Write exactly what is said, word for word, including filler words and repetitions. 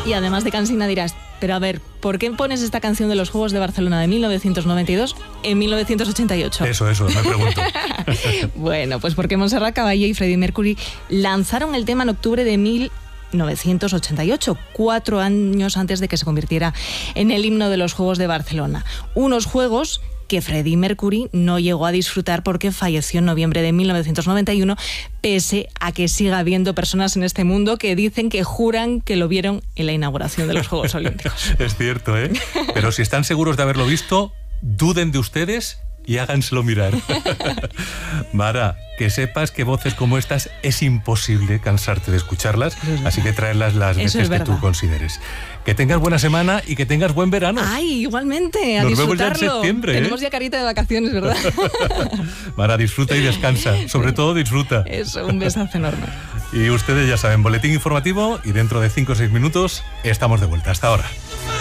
Y además de cansina dirás, pero a ver, ¿por qué pones esta canción de los Juegos de Barcelona de mil novecientos noventa y dos en mil novecientos ochenta y ocho? Eso, eso, me pregunto. Bueno, pues porque Montserrat Caballé y Freddie Mercury lanzaron el tema en octubre de mil novecientos ochenta y ocho, cuatro años antes de que se convirtiera en el himno de los Juegos de Barcelona. Unos Juegos que Freddie Mercury no llegó a disfrutar porque falleció en noviembre de mil novecientos noventa y uno, pese a que siga habiendo personas en este mundo que dicen que juran que lo vieron en la inauguración de los Juegos Olímpicos. Es cierto, ¿eh? Pero si están seguros de haberlo visto, duden de ustedes y háganselo mirar. Mara, que sepas que voces como estas es imposible cansarte de escucharlas, así que tráelas las Eso veces que tú consideres. Que tengas buena semana y que tengas buen verano. Ay, igualmente, a Nos disfrutarlo. vemos ya en septiembre, ¿eh? Tenemos ya carita de vacaciones, ¿verdad? Mara, disfruta y descansa. Sobre todo, disfruta. Eso, un besazo enorme. Y ustedes ya saben, boletín informativo y dentro de cinco o seis minutos estamos de vuelta. Hasta ahora.